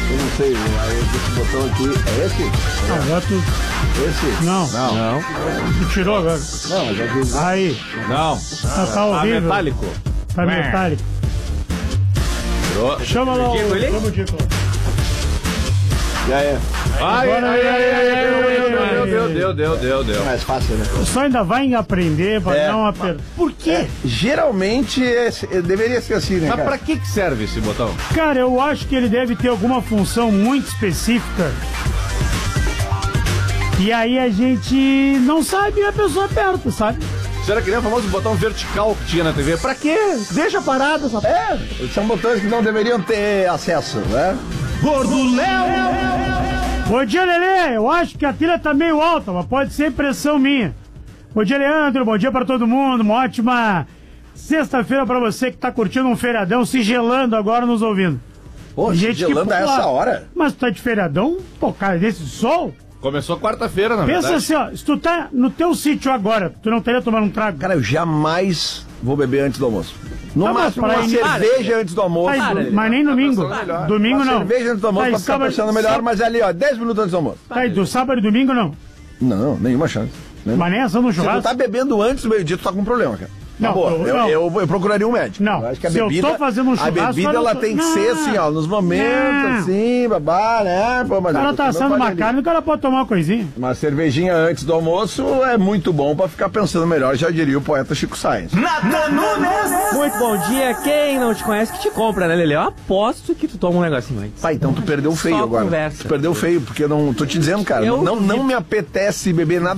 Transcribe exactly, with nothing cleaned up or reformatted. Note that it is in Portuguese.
Eu não sei, aí esse botão aqui, é esse? Não, agora tu... Esse? Não. Não. Não. Tu tirou agora. Não, mas já vi. Aí. Não. Ah, tá horrível. Tá metálico. Tá metálico. Tirou. Chama lá o... Dico, ele? Chama o Dico. Já é. Ai, Agora ai, ai, ai, aí. deu, deu, deu, deu, deu, deu. É mais fácil, né? Só ainda vai aprender pra É. dar uma per... Por quê? É, geralmente é, é, deveria ser assim, né, Mas cara? pra que que serve esse botão? Cara, eu acho que ele deve ter alguma função muito específica. E aí a gente não sabe e a pessoa aperta, sabe? Será que nem o famoso botão vertical que tinha na T V? Pra quê? Deixa parado essa... É, são botões que não deveriam ter acesso, né? Gordo Léo! Bom dia, Lelê! Eu acho que a trilha tá meio alta, mas pode ser impressão minha. Bom dia, Leandro. Bom dia pra todo mundo. Uma ótima sexta-feira pra você que tá curtindo um feriadão, se gelando agora nos ouvindo. Pô, Tem gente que gelando a pula. essa hora? Mas tu tá de feriadão? Pô, cara, desse sol? Começou quarta-feira, na Pensa verdade. assim, ó, se tu tá no teu sítio agora, tu não teria tomado um trago? Cara, eu jamais vou beber antes do almoço. No Ah, mas máximo pra uma in- cerveja antes do almoço. Tá, Cara, do- mas nem domingo. tá melhor. Domingo uma não. cerveja antes do almoço Tá, e pra ficar sábado- pensando melhor, sábado- mas ali, ó, dez minutos antes do almoço. Tá, e do sábado e domingo não. Não, nenhuma chance. Nenhuma. Mas nem ação no Se tu churrasco. tá bebendo antes do meio-dia, tu tá com um problema, cara. Na Não, boa, eu- eu, não. eu, eu procuraria um médico. Não, Eu acho que a se eu bebida, tô fazendo um a churrasco, bebida eu não ela tô- tem que Não. ser assim, ó, nos momentos, Não. assim, babá, né? Pô, mas O cara eu- tá eu assando não uma faria carne, o cara pode tomar uma coisinha. ali. Uma cervejinha antes do almoço é muito bom pra ficar pensando melhor, já diria o poeta Chico Sainz. Muito bom dia, quem não te conhece que te compra, né, Lelê? Eu aposto que tu toma um negocinho antes. Pai, então tu perdeu feio Só agora. conversa. Tu perdeu feio, porque eu não tô te dizendo, cara, Eu não, não vi- me apetece beber nada